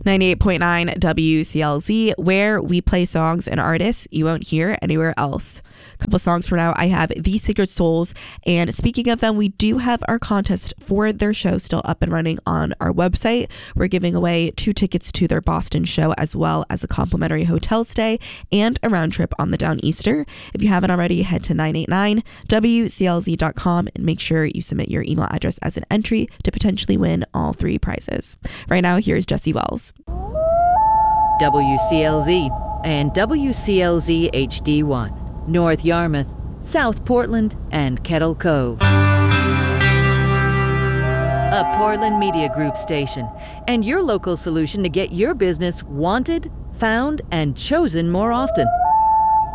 98.9 WCLZ, where we play songs and artists you won't hear anywhere else. A couple songs from now, I have The Sacred Souls, and speaking of them, we do have our contest for their show still up and running on our website. We're giving away 2 tickets to their Boston show, as well as a complimentary hotel stay and a round trip on the Downeaster. If you haven't already, head to 989wclz.com and make sure you submit your email address as an entry to potentially win all 3 prizes. Right now, here's Jesse Wells. WCLZ and WCLZ HD1, North Yarmouth, South Portland, and Kettle Cove. A Portland Media Group station, and your local solution to get your business wanted, found, and chosen more often.